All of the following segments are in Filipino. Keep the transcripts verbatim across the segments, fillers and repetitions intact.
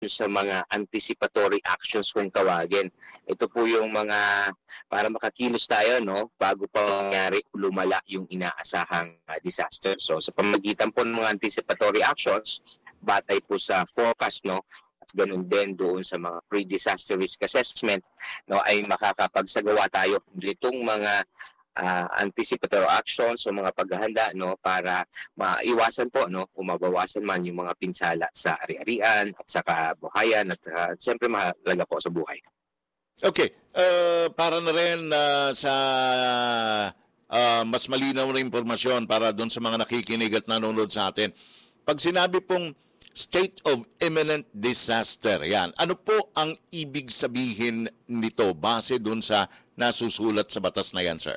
sa mga anticipatory actions kung tawagin. Ito po yung mga para makakilos tayo no bago pa mangyari lumala yung inaasahang uh, disaster. So sa pamagitan po ng mga anticipatory actions, batay po sa forecast no at ganun din doon sa mga pre-disaster risk assessment no ay makakapagsagawa tayo nitong mga uh, anticipatory actions o mga paghahanda no para maiwasan po no kung mabawasan man yung mga pinsala sa ari-arian at saka buhayan at uh, siyempre mahalaga po sa buhay. Okay, uh, para na rin uh, sa uh, mas malinaw na impormasyon para doon sa mga nakikinig at nanonood sa atin. Pag sinabi pong state of imminent disaster, yan, ano po ang ibig sabihin nito base doon sa nasusulat sa batas na yan, sir?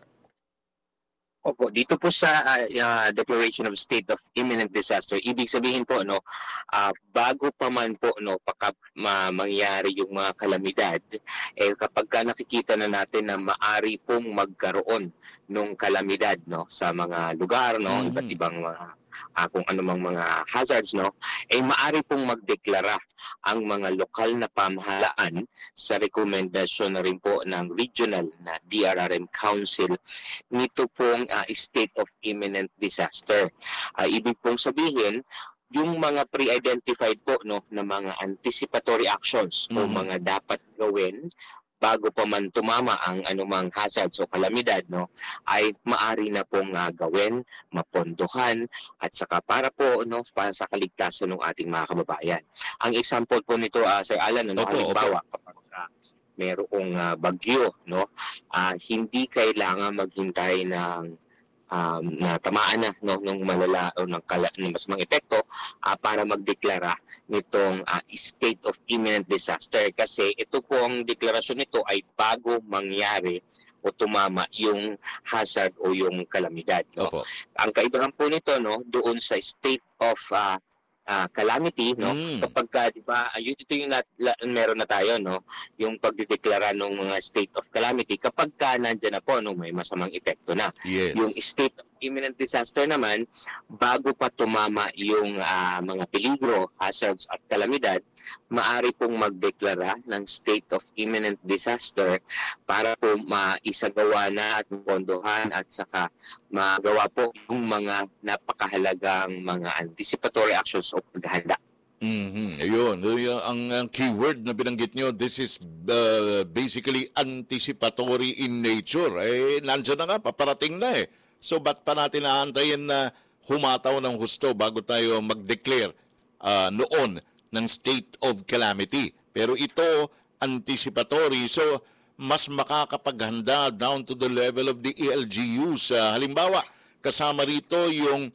Opo, dito po sa uh, uh, Declaration of State of Imminent Disaster, ibig sabihin po no, uh, bago pa man po no paka ma mangyari yung mga kalamidad, eh kapag ka nakikita na natin na maari pong magkaroon ng kalamidad no sa mga lugar no, mm-hmm. iba't ibang mga uh, kung anumang mga hazards no, eh maari pong magdeklara ang mga lokal na pamahalaan sa rekomendasyon na rin po ng regional na D R R M Council nito pong uh, state of imminent disaster. Uh, ibig pong sabihin, yung mga pre-identified po no na mga anticipatory actions mm-hmm. o mga dapat gawin bago pa man tumama ang anumang hazards o kalamidad no ay maari na pong uh, gawin, mapondohan at saka para po no para sa kaligtasan ng ating mga kababayan. Ang example po nito uh, Sir Alan no opo, halimbawa opo. kapag uh, mayroong uh, bagyo no uh, hindi kailangan maghintay ng um, na tamaan na no ng malala o ng, kala, ng mas mga epekto uh, para magdeklara nitong uh, state of imminent disaster kasi ito pong deklarasyon nito ay bago mangyari o tumama yung hazard o yung kalamidad no. Opo. Ang kaibahan po nito no doon sa state of uh, Uh, calamity no mm. kapag ka, di ba uh, ito yung na, la, meron na tayo no yung pagdedeklara ng mga state of calamity kapag ka nandiyan na po no may masamang epekto na. Yes. Yung state of imminent disaster naman bago pa tumama yung uh, mga peligro, hazards at kalamidad, maari pong magdeklara ng state of imminent disaster para po maisagawa na at mapondohan at saka magawa po yung mga napakahalagang mga anticipatory actions o paghahanda. Mm-hmm. Ayun, ang, ang keyword na binanggit nyo, this is uh, basically anticipatory in nature. Eh, nandiyan na nga, paparating na eh. So, ba't pa natin naantayin na humataw ng husto bago tayo mag-declare uh, noon ng state of calamity? Pero ito, anticipatory. So, mas makakapaghanda down to the level of the E L G Us. Uh, halimbawa, kasama rito yung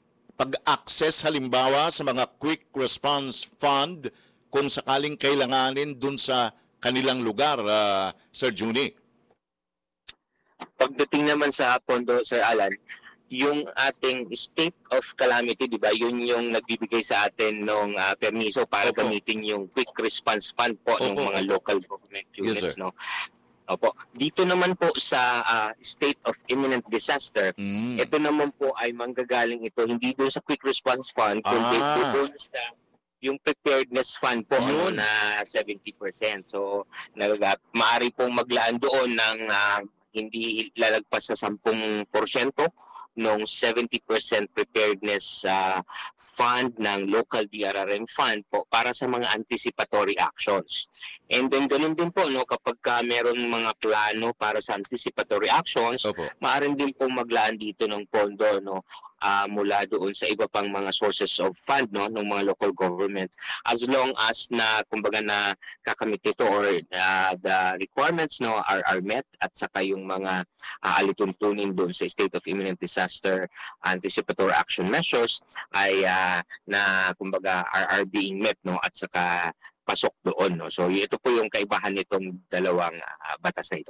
pag-access halimbawa sa mga quick response fund kung sakaling kailanganin dun sa kanilang lugar, uh, Sir Juni. Pagdating naman sa pondo, Sir Alan, yung ating state of calamity, di ba, yun yung nagbibigay sa atin ng uh, permiso para Opo. Gamitin yung quick response fund po Opo. Ng mga local government units. Yes, no? Opo. Dito naman po sa uh, state of imminent disaster, mm. ito naman po ay manggagaling ito hindi doon sa quick response fund, ah. kundi doon sa yung preparedness fund po ano, na seventy percent. So, nag, maaari pong maglaan doon ng uh, hindi lalagpas sa ten porsyento ng seventy percent preparedness uh, fund ng local D R R M fund po para sa mga anticipatory actions. And then ganun din po no kapag ka meron mga plano para sa anticipatory actions, maaari din pong maglaan dito ng pondo no uh, mula doon sa iba pang mga sources of fund no ng mga local governments as long as na kumbaga na kakamit ito or uh, the requirements no are, are met at saka yung mga uh, alituntunin doon sa state of imminent disaster anticipatory action measures ay uh, na kumbaga are, are being met no at saka pasok doon no. So ito po yung kaibahan nitong dalawang uh, batas na ito.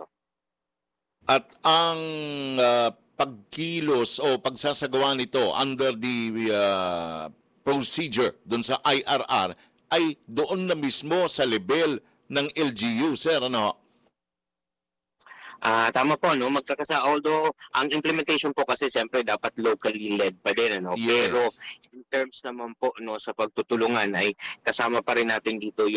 At ang uh, pagkilos o pagsasagawa nito under the uh, procedure doon sa I R R ay doon na mismo sa level ng L G U, sir, ano? Ah, tama po, no? Magkakasa, although ang implementation po kasi siyempre dapat locally led pa din, ano? Pero Yes. in terms naman po, no, sa pagtutulungan ay kasama pa rin natin dito